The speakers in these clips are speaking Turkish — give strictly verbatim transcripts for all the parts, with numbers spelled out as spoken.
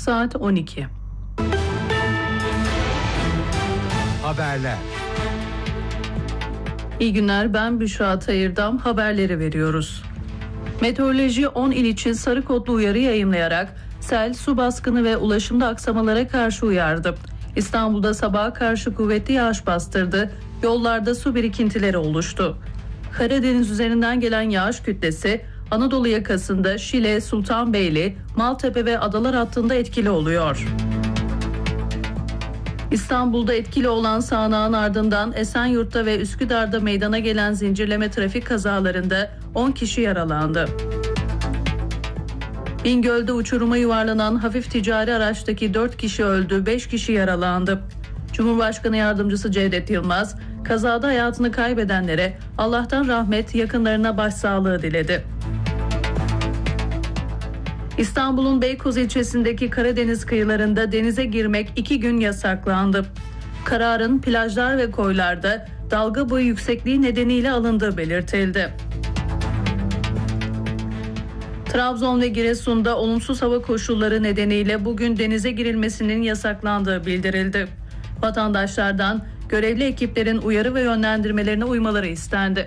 saat on iki. Haberler. İyi günler, ben Büşra Tayırdam, haberleri veriyoruz. Meteoroloji on il için sarı kodlu uyarı yayımlayarak sel, su baskını ve ulaşımda aksamalara karşı uyardı. İstanbul'da sabaha karşı kuvvetli yağış bastırdı, yollarda su birikintileri oluştu. Karadeniz üzerinden gelen yağış kütlesi Anadolu yakasında Şile, Sultanbeyli, Maltepe ve Adalar hattında etkili oluyor. İstanbul'da etkili olan sağanağın ardından Esenyurt'ta ve Üsküdar'da meydana gelen zincirleme trafik kazalarında on kişi yaralandı. Bingöl'de uçuruma yuvarlanan hafif ticari araçtaki dört kişi öldü, beş kişi yaralandı. Cumhurbaşkanı Yardımcısı Cevdet Yılmaz, kazada hayatını kaybedenlere Allah'tan rahmet, yakınlarına başsağlığı diledi. İstanbul'un Beykoz ilçesindeki Karadeniz kıyılarında denize girmek iki gün yasaklandı. Kararın plajlar ve koylarda dalga boyu yüksekliği nedeniyle alındığı belirtildi. Trabzon ve Giresun'da olumsuz hava koşulları nedeniyle bugün denize girilmesinin yasaklandığı bildirildi. Vatandaşlardan görevli ekiplerin uyarı ve yönlendirmelerine uymaları istendi.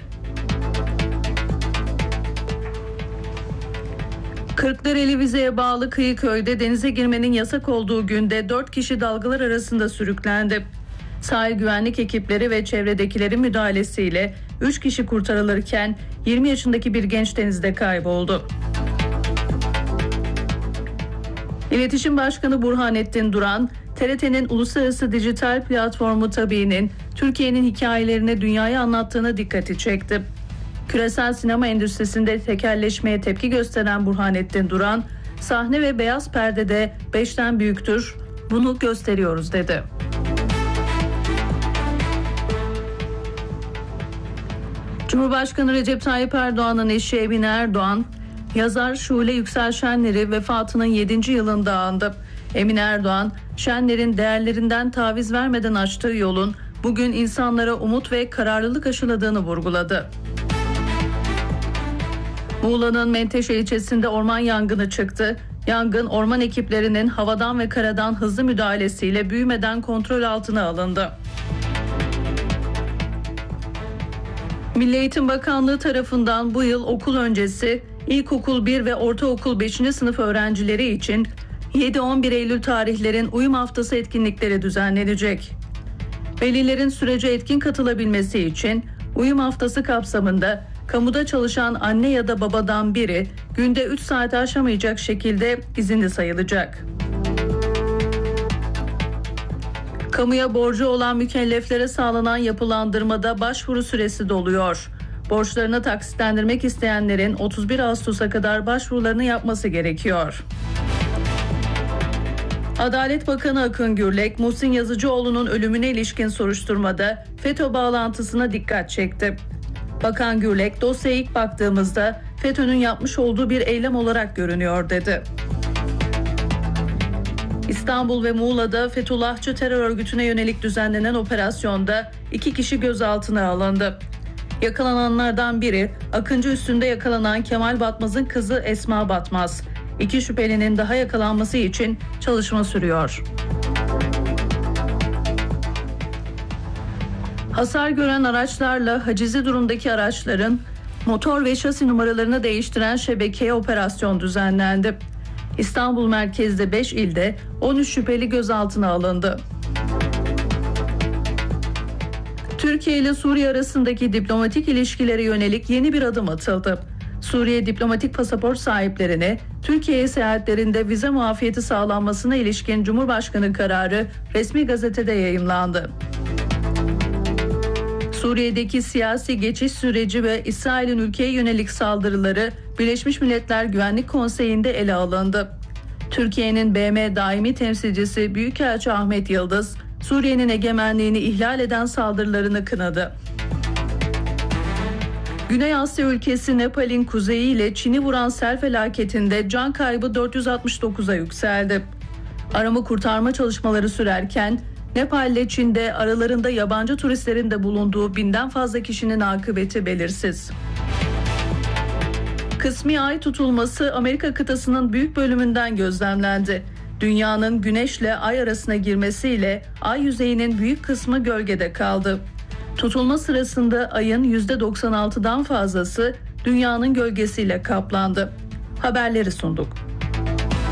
Kırklareli Vize'ye bağlı Kıyıköy'de denize girmenin yasak olduğu günde dört kişi dalgalar arasında sürüklendi. Sahil güvenlik ekipleri ve çevredekilerin müdahalesiyle üç kişi kurtarılırken yirmi yaşındaki bir genç denizde kayboldu. İletişim Başkanı Burhanettin Duran, T R T'nin uluslararası dijital platformu Tabii'nin Türkiye'nin hikayelerini dünyaya anlattığına dikkati çekti. Küresel sinema endüstrisinde tekelleşmeye tepki gösteren Burhanettin Duran, sahne ve beyaz perdede beşten büyüktür, bunu gösteriyoruz dedi. Cumhurbaşkanı Recep Tayyip Erdoğan'ın eşi Emine Erdoğan, yazar Şule Yüksel Şenler'i vefatının yedinci yılında andı. Emine Erdoğan, Şenler'in değerlerinden taviz vermeden açtığı yolun bugün insanlara umut ve kararlılık aşıladığını vurguladı. Muğla'nın Menteşe ilçesinde orman yangını çıktı. Yangın orman ekiplerinin havadan ve karadan hızlı müdahalesiyle büyümeden kontrol altına alındı. Milli Eğitim Bakanlığı tarafından bu yıl okul öncesi ilkokul bir ve ortaokul beşinci sınıf öğrencileri için yedi on bir Eylül tarihlerin uyum haftası etkinlikleri düzenlenecek. Velilerin sürece etkin katılabilmesi için uyum haftası kapsamında kamuda çalışan anne ya da babadan biri günde üç saat aşamayacak şekilde izinli sayılacak. Kamuya borcu olan mükelleflere sağlanan yapılandırmada başvuru süresi doluyor. Borçlarını taksitlendirmek isteyenlerin otuz bir Ağustos'a kadar başvurularını yapması gerekiyor. Adalet Bakanı Akın Gürlek, Muhsin Yazıcıoğlu'nun ölümüne ilişkin soruşturmada FETÖ bağlantısına dikkat çekti. Bakan Gürlek, dosyaya ilk baktığımızda FETÖ'nün yapmış olduğu bir eylem olarak görünüyor dedi. İstanbul ve Muğla'da Fethullahçı terör örgütüne yönelik düzenlenen operasyonda iki kişi gözaltına alındı. Yakalananlardan biri Akıncı üstünde yakalanan Kemal Batmaz'ın kızı Esma Batmaz. İki şüphelinin daha yakalanması için çalışma sürüyor. Hasar gören araçlarla hacizi durumdaki araçların motor ve şasi numaralarını değiştiren şebekeye operasyon düzenlendi. İstanbul merkezde beş ilde on üç şüpheli gözaltına alındı. Türkiye ile Suriye arasındaki diplomatik ilişkilere yönelik yeni bir adım atıldı. Suriye diplomatik pasaport sahiplerine Türkiye'ye seyahatlerinde vize muafiyeti sağlanmasına ilişkin Cumhurbaşkanı kararı resmi gazetede yayımlandı. Suriye'deki siyasi geçiş süreci ve İsrail'in ülkeye yönelik saldırıları Birleşmiş Milletler Güvenlik Konseyi'nde ele alındı. Türkiye'nin B M daimi temsilcisi Büyükelçi Ahmet Yıldız, Suriye'nin egemenliğini ihlal eden saldırılarını kınadı. Güney Asya ülkesi Nepal'in kuzeyi ile Çin'i vuran sel felaketinde can kaybı dört yüz altmış dokuza yükseldi. Arama kurtarma çalışmaları sürerken Nepal ile Çin'de aralarında yabancı turistlerin de bulunduğu binden fazla kişinin akıbeti belirsiz. Kısmi ay tutulması Amerika kıtasının büyük bölümünden gözlemlendi. Dünyanın Güneşle Ay arasına girmesiyle Ay yüzeyinin büyük kısmı gölgede kaldı. Tutulma sırasında Ay'ın yüzde doksan altıdan fazlası Dünyanın gölgesiyle kaplandı. Haberleri sunduk.